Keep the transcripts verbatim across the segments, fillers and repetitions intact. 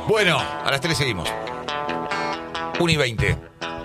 Bueno, a las tres seguimos. uno y veinte.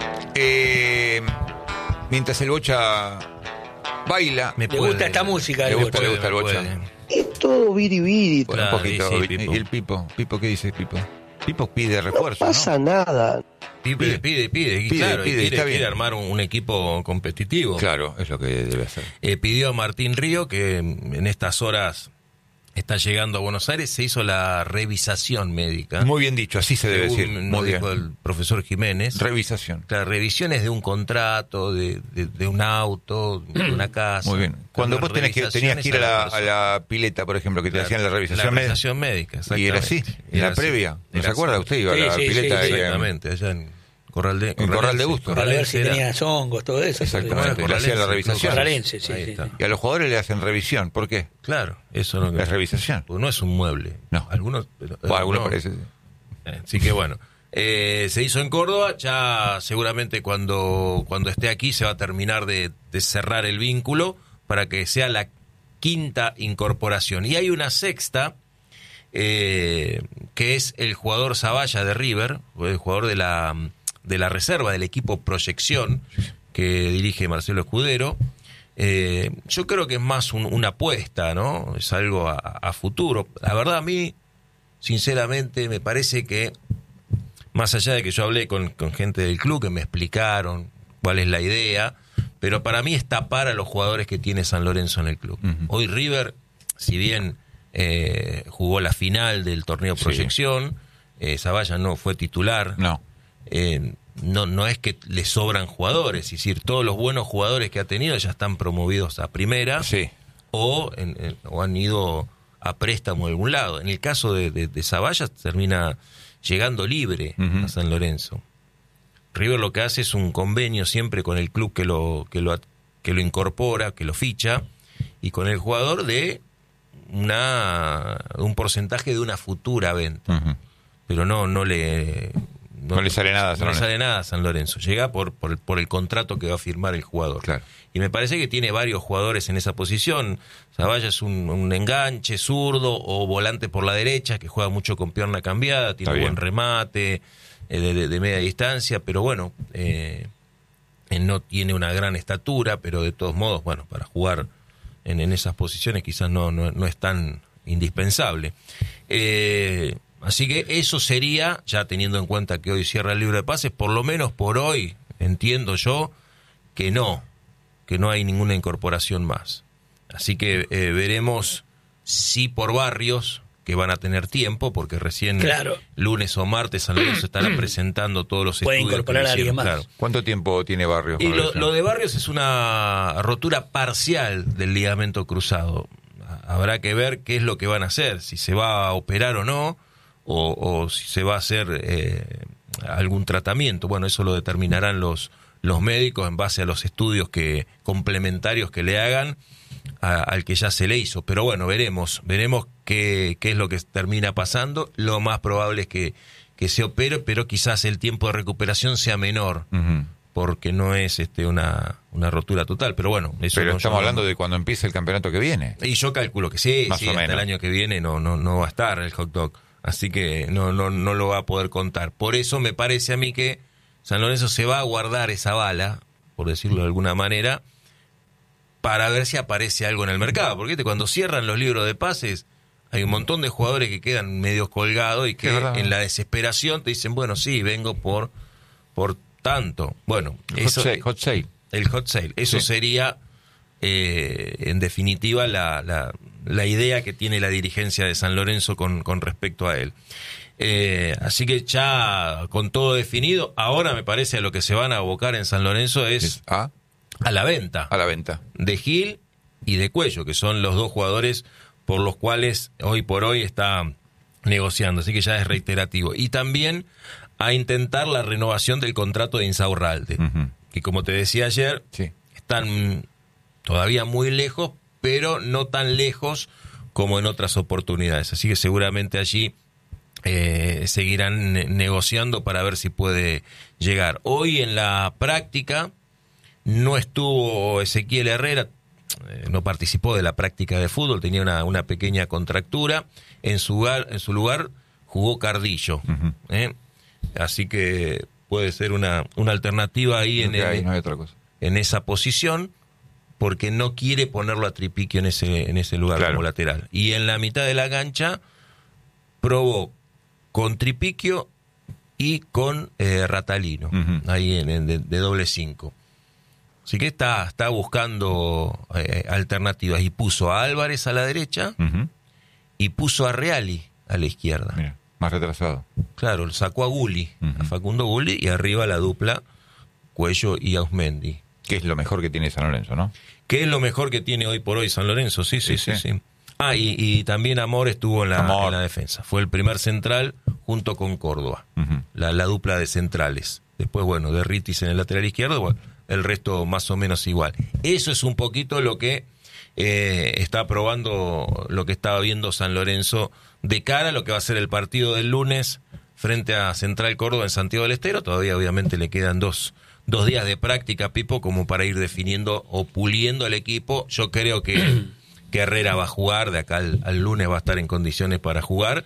Eh, mientras el Bocha baila. Me Le puede, gusta esta música. Le gusta, le gusta el Bocha. Es todo biribiri. Bueno, Claro, un poquito. y sí, y, Pipo. y el Pipo. Pipo, ¿qué dice Pipo? Pipo pide refuerzo, No pasa ¿no? nada. Pide, pide, pide, y Pide, claro, y pide, quiere, está bien. quiere armar un, un equipo competitivo. Claro, es lo que debe hacer. Eh, pidió a Martín Río, que en estas horas está llegando a Buenos Aires, se hizo la revisación médica. Muy bien dicho, así se debe Según decir. nos Muy dijo bien. el profesor Jiménez. Revisación. Claro, revisiones de un contrato, de, de, de un auto, de una casa. Muy bien. Cuando vos tenés que, tenías que ir a la, a la pileta, por ejemplo, que te Claro, hacían la revisación, la médica. revisación médica, Y era así, exactamente. en Era la así. previa. ¿No Era se acuerda? así. Usted iba Sí, a la sí, pileta sí, y, eh, Exactamente, allá en Corral de, En Corral de Bustos. Para ver si Era- tenías hongos, todo eso. Exactamente. Bueno, le hacían la Corralense, revisación. Corralense, sí, Ahí sí, está. sí. Y a los jugadores le hacen revisión. ¿Por qué? Claro, eso no Es revisión. porque no es un mueble. No. Algunos, pero, O algunos no. parece. Eh, Así que bueno, eh, se hizo en Córdoba, ya seguramente cuando, cuando esté aquí se va a terminar de, de cerrar el vínculo para que sea la quinta incorporación. Y hay una sexta, eh, que es el jugador Zavalla de River, el jugador de la, de la reserva del equipo Proyección, que dirige Marcelo Escudero. Eh, yo creo que es más un- una apuesta, ¿no? Es algo a, a futuro. La verdad, a mí, sinceramente, me parece que, más allá de que yo hablé con, con gente del club que me explicaron cuál es la idea, pero para mí es tapar a los jugadores que tiene San Lorenzo en el club. Ujú. Hoy River, si bien eh, jugó la final del torneo Sí. Proyección, eh, Zavalla no fue titular. No. Eh, no, no es que le sobran jugadores, es decir, todos los buenos jugadores que ha tenido ya están promovidos a primera Sí. o, en- en- o han ido a préstamo a algún lado. En el caso de, de, de Zavalla termina llegando libre Ujú. a San Lorenzo. River lo que hace es un convenio siempre con el club que lo, que lo, que lo incorpora, que lo ficha, y con el jugador de una un porcentaje de una futura venta. Ujú. Pero no, no le... No le sale nada a San No le Lorenzo. sale nada a San Lorenzo. Llega por, por, el- por el contrato que va a firmar el jugador. Claro. Y me parece que tiene varios jugadores en esa posición. Zavalla es un, un enganche zurdo o volante por la derecha que juega mucho con pierna cambiada, tiene Está buen bien. remate eh, de, de- de media distancia, pero bueno, eh, eh, no tiene una gran estatura, pero de todos modos, bueno, para jugar en, en esas posiciones quizás no, no, no es tan indispensable. Eh, así que eso sería, ya teniendo en cuenta que hoy cierra el libro de pases, por lo menos por hoy, entiendo yo, que no, que no hay ninguna incorporación más. Así que eh, veremos si por barrios, que van a tener tiempo, porque recién Claro. lunes o martes San Lorenzo estará presentando todos los Puede estudios. incorporar que le a alguien hicieron, más. claro. ¿Cuánto tiempo tiene Barrios? Y con lo, lesión? lo de Barrios es una rotura parcial del ligamento cruzado. Habrá que ver qué es lo que van a hacer, si se va a operar o no, o, o si se va a hacer eh, algún tratamiento. Bueno, eso lo determinarán los, los médicos en base a los estudios que complementarios que le hagan a- al que ya se le hizo. Pero bueno, veremos, veremos qué, qué es lo que termina pasando. Lo más probable es que, que se opere, pero quizás el tiempo de recuperación sea menor, Ujú. porque no es este una, una rotura total. Pero bueno, eso Pero no- estamos yo no- hablando de cuando empiece el campeonato que viene. Y yo calculo que sí, Más sí, o hasta menos. el año que viene no, no, no va a estar el hot dog. Así que no, no, no lo va a poder contar. Por eso me parece a mí que San Lorenzo se va a guardar esa bala, por decirlo de alguna manera, para ver si aparece algo en el mercado. Porque ¿viste? Cuando cierran los libros de pases, hay un montón de jugadores que quedan medio colgados y que Es verdad. en la desesperación te dicen, bueno, sí, vengo por, por tanto. Bueno, Hot eso, sale, hot sale. el hot sale. Eso Sí. sería, eh, en definitiva, la, la, la idea que tiene la dirigencia de San Lorenzo con, con respecto a él. Eh, así que ya con todo definido, ahora me parece a lo que se van a abocar en San Lorenzo es Es a, a la venta a la venta. de Gil y de Cuello, que son los dos jugadores por los cuales hoy por hoy está negociando, así que ya es reiterativo. Y también a intentar la renovación del contrato de Insaurralde, Ujú. que como te decía ayer, Sí. están todavía muy lejos, pero no tan lejos como en otras oportunidades. Así que seguramente allí eh, seguirán ne- negociando para ver si puede llegar. Hoy en la práctica no estuvo Ezequiel Herrera, eh, no participó de la práctica de fútbol, tenía una, una pequeña contractura. En su lugar, en su lugar jugó Cardillo. Ujú. ¿eh? Así que puede ser una, una alternativa ahí en, Creo que el- ahí no hay otra cosa. en esa posición, porque no quiere ponerlo a Tripiquio en ese, en ese lugar Claro. como lateral. Y en la mitad de la cancha probó con Tripiquio y con eh, Ratalino, Ujú. ahí en, en- de, de doble cinco. Así que está, está buscando eh, alternativas y puso a Álvarez a la derecha Ujú. y puso a Reali a la izquierda. Mira, más retrasado. Claro, sacó a Gulli, Ujú. a Facundo Gulli, y arriba la dupla Cuello y Ausmendi. Que es lo mejor que tiene San Lorenzo, ¿no? Que es lo mejor que tiene hoy por hoy San Lorenzo, sí, sí, Sí, sí, sí. sí. Ah, y, y también Amor estuvo en la, Amor. en la defensa. Fue el primer central junto con Córdoba, Ujú. la, la dupla de centrales. Después, bueno, de Ritis en el lateral izquierdo, bueno, el resto más o menos igual. Eso es un poquito lo que eh, está probando, lo que estaba viendo San Lorenzo de cara a lo que va a ser el partido del lunes frente a Central Córdoba en Santiago del Estero. Todavía obviamente le quedan dos, dos días de práctica, Pipo, como para ir definiendo o puliendo el equipo. Yo creo que, que Herrera va a jugar, de acá al, al lunes va a estar en condiciones para jugar,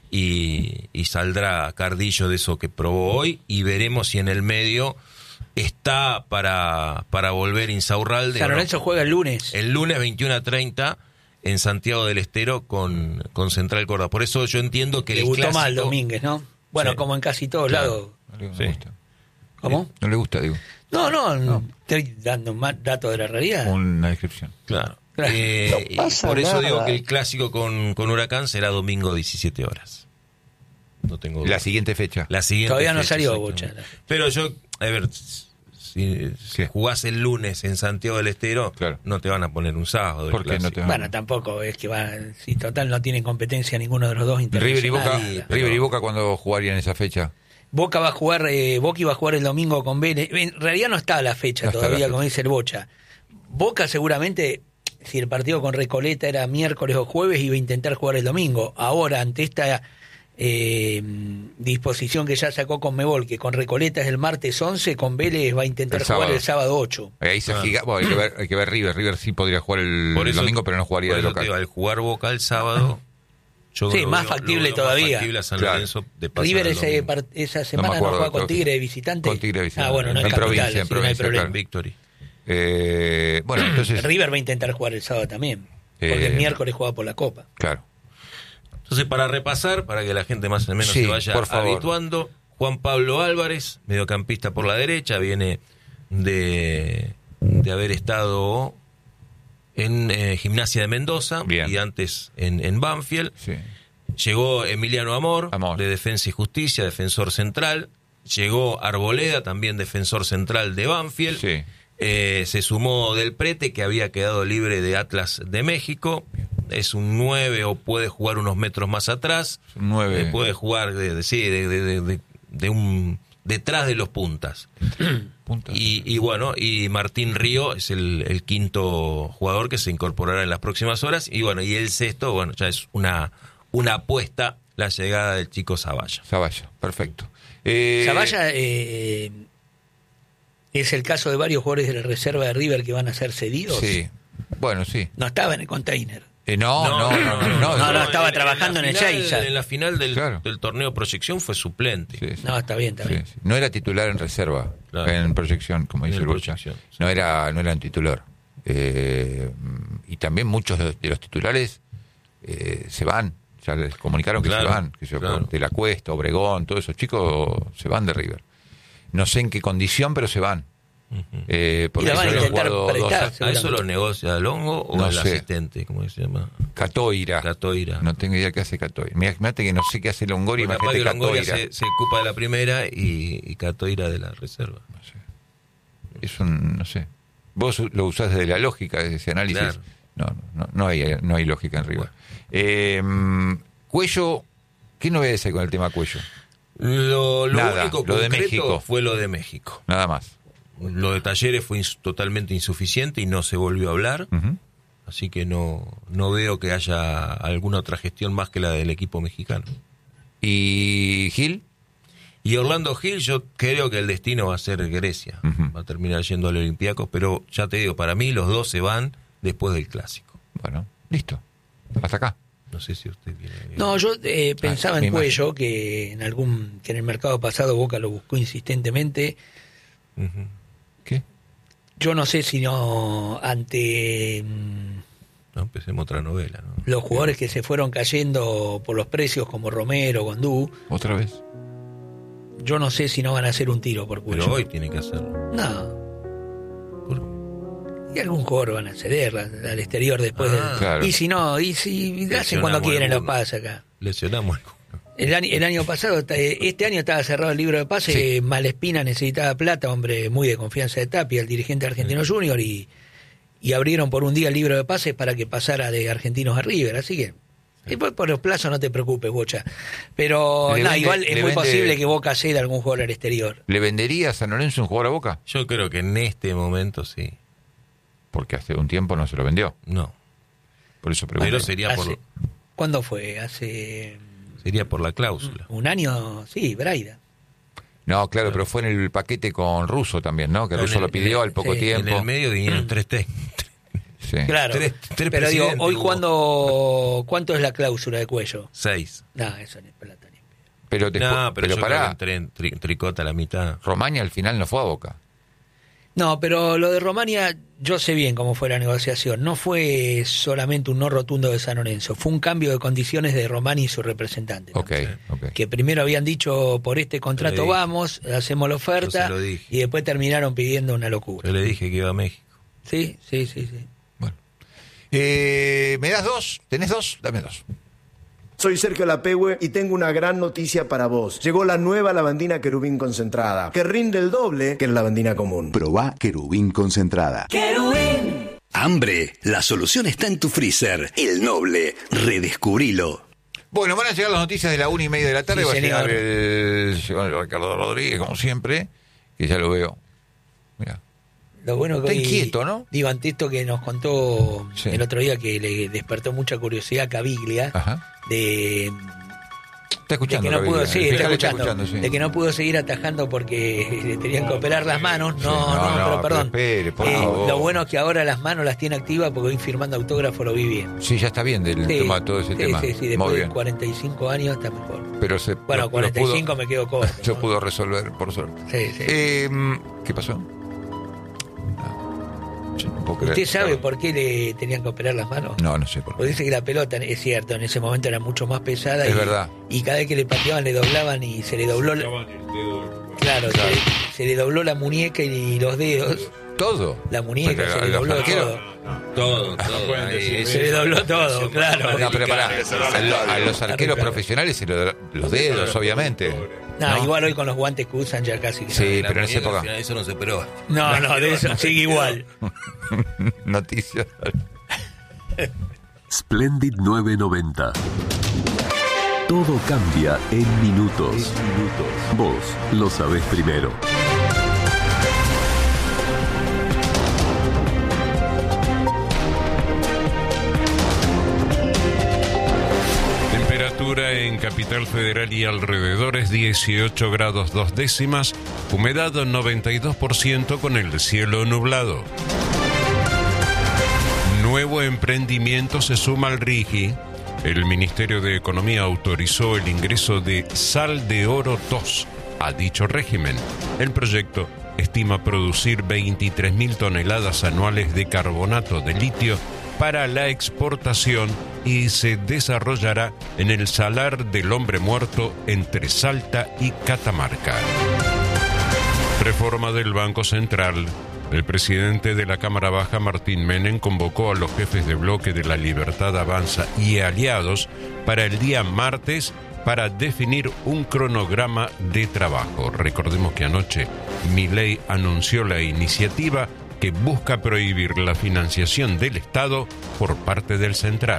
y, y saldrá Cardillo de eso que probó hoy, y veremos si en el medio está para, para volver Insaurralde. San o no. Lorenzo juega el lunes. El lunes veintiuno a treinta en Santiago del Estero con, con Central Córdoba. Por eso yo entiendo que el Debutó clásico... mal Domínguez, ¿no? Bueno, Sí. como en casi todos Claro. lados. No le, no Sí. le gusta. ¿Cómo? No le gusta, digo. No, no, estoy dando más datos de la realidad. Una descripción. Claro. Claro. Eh, No y pasa por eso nada. digo que el clásico con, con Huracán será domingo diecisiete horas. No tengo duda. La siguiente fecha. La siguiente Todavía no fecha, salió, exactamente. Bocha. Pero yo, a ver, si, si ¿Qué? jugás el lunes en Santiago del Estero, Claro. no te van a poner un sábado. el ¿Por qué no clásico. te van? Bueno, tampoco es que va. Si total no tienen competencia ninguno de los dos River y Boca, internacionales. pero- River y Boca cuando jugarían esa fecha. Boca va a jugar, eh, Boca iba a jugar el domingo con Vélez. En realidad no está la fecha No está todavía, la como dice el Bocha. Boca seguramente, si el partido con Recoleta era miércoles o jueves, iba a intentar jugar el domingo. Ahora, ante esta eh, disposición que ya sacó con Mebol, que con Recoleta es el martes once, con Vélez va a intentar El jugar sábado. el sábado ocho. Ahí se Ah. giga- bueno, hay, que ver, hay que ver River. River sí podría jugar el Por eso- domingo, pero no jugaría por de eso local. te digo, al jugar Boca el sábado, yo Sí, lo más veo- factible lo veo todavía. Más factible a San Claro. Lorenzo de pasar River al ese domingo. part- esa semana no, acuerdo, juega con creo que Tigre sí. de visitante. Con Tigre de visitante. Ah, bueno, no En es capital, provincia, en así no hay provincia, problema. claro. Victory. Eh, bueno, entonces, River va a intentar jugar el sábado también, porque Eh, el miércoles juega por la Copa. claro. Entonces, para repasar, para que la gente más o menos Sí, se vaya por favor. habituando, Juan Pablo Álvarez, mediocampista por la derecha, viene de, de haber estado en eh, Gimnasia de Mendoza Bien. y antes en, en Banfield. Sí. Llegó Emiliano Amor, Amor. de Defensa y Justicia, defensor central. Llegó Arboleda, también defensor central de Banfield. Sí. Eh, se sumó Del Prete, que había quedado libre de Atlas de México. Es un nueve o puede jugar unos metros más atrás. Un nueve. Eh, puede jugar de, de- sí, de, de- de- de- de un detrás de los puntas. Punta. Y, y bueno, y Martín Río es el, el quinto jugador que se incorporará en las próximas horas. Y bueno, y el sexto, bueno, ya es una, una apuesta, la llegada del chico Zavalla. Zavalla, perfecto. Eh, Zavalla eh, es el caso de varios jugadores de la reserva de River que van a ser cedidos. Sí. Bueno, sí. No estaba en el container. Eh, no, no, no, no, no, no, no, estaba en- trabajando la en el final- Seiza. En la final del, Claro. del torneo proyección fue suplente. Sí, sí. No, está bien, está Sí, bien. sí. No era titular en reserva, Claro. en proyección, como En dice el el Bocha. proyección, sí. No era, no era un titular. Eh, y también muchos de, de los titulares eh, se van. Ya les comunicaron que Claro, se van. Que se, claro. De la Cuesta, Obregón, todos esos chicos se van de River. No sé en qué condición, pero se van. Eh, porque Y la van a se habían intentar jugado dos prestar. a- ¿A eso lo seguramente. negocia Longo o No el sé. asistente? ¿Cómo se llama? Catoira. Catoira. No tengo idea qué hace Catoira. Imagínate que no sé qué hace Longoria, Porque capaz imagínate que Longoria Catoira. se, se ocupa de la primera y, y Catoira de la reserva. Es un, no sé. Vos lo usás desde la lógica, desde ese análisis. Claro. No, no, no hay, no hay lógica en River. Eh, Cuello, ¿qué novedades hay con el tema Cuello? Lo, lo Nada, único lo de concreto México. fue lo de México. Nada más. Lo de Talleres fue ins- totalmente insuficiente y no se volvió a hablar. Ujú. Así que no, no veo que haya alguna otra gestión más que la del equipo mexicano. ¿Y Gil? Y Orlando Gil, yo creo que el destino va a ser Grecia. Ujú. Va a terminar yendo al Olympiacos, pero ya te digo, para mí los dos se van después del Clásico. Bueno, listo. Hasta acá. No sé si usted viene bien. No, yo eh, pensaba Ah, en me Cuello, que en algún que en el mercado pasado Boca lo buscó insistentemente. Uh-huh. ¿Qué? Yo no sé si no ante mm, No, empecemos otra novela, ¿no? los jugadores que se fueron cayendo por los precios como Romero, Gondú, ¿Otra vez? yo no sé si no van a hacer un tiro por Cuello. Pero hoy tiene que hacerlo. No. ¿Por Y algún jugador van a ceder al, al exterior después Ah, del... claro. Y si no, y si hacen Lesionamos cuando quieren los alguno. pases acá. Lesionamos alguno. El año, el año pasado, este año estaba cerrado el libro de pases, Sí. Malespina necesitaba plata, hombre muy de confianza de Tapia, el dirigente argentino junior, y, y abrieron por un día el libro de pases para que pasara de Argentinos a River, así que después por los plazos no te preocupes, Bocha. Pero Le no, vende- igual le es muy vende- posible que Boca ceda a algún jugador al exterior. ¿Le vendería a San Lorenzo un jugador a Boca? Yo creo que en este momento sí. Porque hace un tiempo no se lo vendió. No. Por eso pregunto. Pero sería Hace- por, ¿Cuándo fue? Hace sería por la cláusula. un año, sí, Braida. No, claro, pero fue en el paquete con Russo también, ¿no? Que En Russo el- lo pidió al poco sí, tiempo. En el medio vinieron tres técnicos. Sí. Claro, Tres- tres pero digo, presidentes hoy hubo. cuando, ¿cuánto es la cláusula de Cuello? Seis. No, eso no es plata ni. Pero, después, No, pero, pero yo pará, creo que entré en tri- tricota a la mitad. Romaña al final no fue a Boca. No, pero lo de Romania, yo sé bien cómo fue la negociación. No fue solamente un no rotundo de San Lorenzo, fue un cambio de condiciones de Romani y su representante. Ok, también. ok. Que primero habían dicho, por este contrato Yo le dije. vamos, hacemos la Yo oferta, se lo dije. y después terminaron pidiendo una locura. Yo le dije que iba a México. Sí, sí, sí, sí. Bueno. Eh, ¿Me das dos? ¿Tenés dos? Dame dos. Soy Sergio Lapehue y tengo una gran noticia para vos. Llegó la nueva lavandina querubín concentrada, que rinde el doble que la lavandina común. Probá querubín concentrada. Hambre, la solución está en tu freezer. El Noble, redescubrilo. Bueno, van a llegar las noticias de la una y media de la tarde. Sí, va a señor. llegar el señor Ricardo Rodríguez, como siempre, que ya lo veo. Mira. Lo bueno que Está hoy- inquieto, ¿no? Digo, ante esto que nos contó Sí. el otro día, que le despertó mucha curiosidad Caviglia, Ajá. de... Está escuchando. de que no Gabriela. pudo, sí, El está fiscal escuchando, sí. de que no pudo seguir atajando porque le tenían que operar las manos. No, Sí, no, no, no, pero perdón. pero espere, por Eh, favor. lo bueno es que ahora las manos las tiene activas porque hoy firmando autógrafo lo vi bien. Sí, ya está bien del Sí, tema, todo ese sí, tema. sí, sí, Muy después de bien. cuarenta y cinco años está mejor. Pero se, Bueno, lo- lo cuarenta y cinco pudo- me quedo corto. se ¿no? pudo resolver, por suerte. Sí, sí. Eh, ¿Qué pasó? No, yo no puedo creer. ¿Usted sabe por qué le tenían que operar las manos? No, no sé por Porque qué. dice que la pelota, es cierto, en ese momento era mucho más pesada. Es y, verdad. Y cada vez que le pateaban le doblaban y se le dobló... la- Claro, Claro. Se, se le dobló la muñeca y los dedos. ¿Todo? La muñeca Pero se a le los dobló arqueros- todo. Todo, todo. Ahí, Se le dobló todo, claro. No, pero pará, a, lo- a los arqueros profesionales se lo- los dedos, obviamente. No, ¿No? igual hoy con los guantes que usan ya casi. que- Sí, la pero en esa muñeca, época. al final Eso no se operó. No, no, de eso sigue igual. Noticias. Splendid novecientos noventa. Todo cambia en minutos. Vos lo sabés primero. Temperatura en Capital Federal y alrededores dieciocho grados dos décimas, humedad noventa y dos por ciento con el cielo nublado. Nuevo emprendimiento se suma al RIGI. El Ministerio de Economía autorizó el ingreso de Sal de Oro dos a dicho régimen. El proyecto estima producir veintitrés mil toneladas anuales de carbonato de litio para la exportación y se desarrollará en el Salar del Hombre Muerto entre Salta y Catamarca. Reforma del Banco Central. El presidente de la Cámara Baja, Martín Menem, convocó a los jefes de bloque de La Libertad Avanza y aliados para el día martes para definir un cronograma de trabajo. Recordemos que anoche Milei anunció la iniciativa que busca prohibir la financiación del Estado por parte del Central.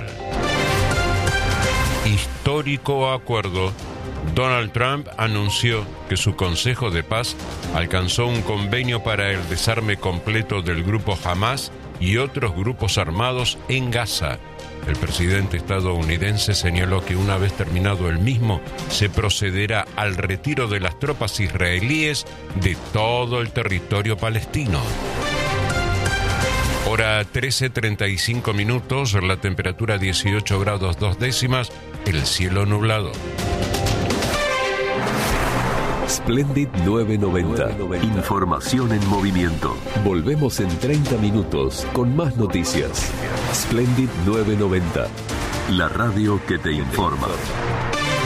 Histórico acuerdo. Donald Trump anunció que su Consejo de Paz alcanzó un convenio para el desarme completo del grupo Hamas y otros grupos armados en Gaza. El presidente estadounidense señaló que una vez terminado el mismo, se procederá al retiro de las tropas israelíes de todo el territorio palestino. Ahora trece treinta y cinco minutos, la temperatura dieciocho grados dos décimas, el cielo nublado. Splendid novecientos noventa. Información en movimiento. Volvemos en treinta minutos con más noticias. Splendid novecientos noventa. La radio que te informa.